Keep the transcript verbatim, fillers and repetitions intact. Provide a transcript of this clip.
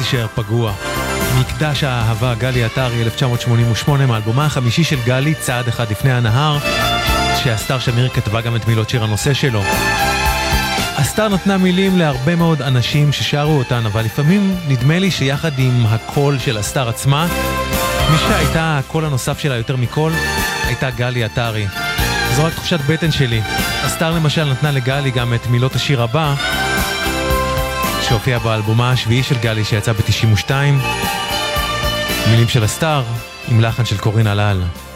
תישאר פגוע. מקדש האהבה, גלי עטרי, אלף תשע מאות שמונים ושמונה, מאלבומה החמישי של גלי, צעד אחד לפני הנהר, שאסתר שמיר כתבה גם את מילות שיר הנושא שלו. אסתר נתנה מילים להרבה מאוד אנשים ששרו אותן, אבל לפעמים נדמה לי שיחד עם הקול של אסתר עצמה, מי שהייתה הקול הנוסף שלה יותר מכל, הייתה גלי עטרי. זו רק תחושת בטן שלי. אסתר למשל נתנה לגלי גם את מילות השיר הבא, שהופיע באלבומה השביעי של גלי שיצא ב-תשעים ושתיים. מילים של אסתר עם לחן של קורין אלאל.